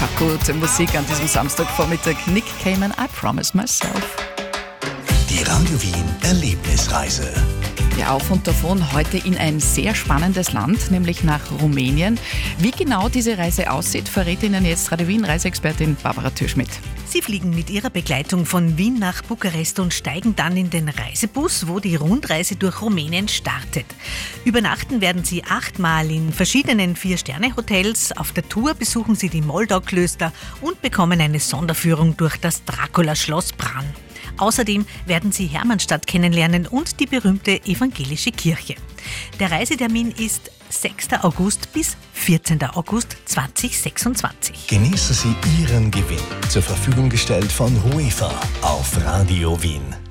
Gute Musik an diesem Samstagvormittag. Nick Cayman, I Promised Myself. Die Radio Wien Erlebnisreise. Ja, auf und davon heute in ein sehr spannendes Land, nämlich nach Rumänien. Wie genau diese Reise aussieht, verrät Ihnen jetzt Radio Wien Reiseexpertin Barbara Türschmidt. Sie fliegen mit ihrer Begleitung von Wien nach Bukarest und steigen dann in den Reisebus, wo die Rundreise durch Rumänien startet. Übernachten werden Sie 8-mal in verschiedenen 4-Sterne-Hotels. Auf der Tour besuchen Sie die Moldau-Klöster und bekommen eine Sonderführung durch das Dracula-Schloss Bran. Außerdem werden Sie Hermannstadt kennenlernen und die berühmte evangelische Kirche. Der Reisetermin ist 6. August bis 14. August 2026. Genießen Sie Ihren Gewinn. Zur Verfügung gestellt von UEFA auf Radio Wien.